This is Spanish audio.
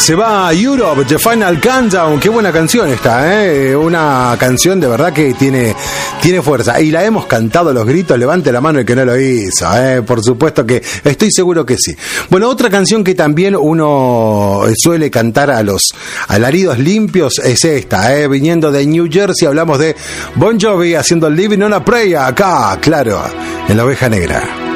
Se va Europe, The Final Countdown. Qué buena canción esta, ¿eh? Una canción de verdad que tiene fuerza. Y la hemos cantado a los gritos. Levante la mano el que no lo hizo, ¿eh? Por supuesto que estoy seguro que sí. Bueno, otra canción que también uno suele cantar a los alaridos limpios es esta, ¿eh? Viniendo de New Jersey, hablamos de Bon Jovi haciendo el Living on a Prayer acá, claro, en la Oveja Negra.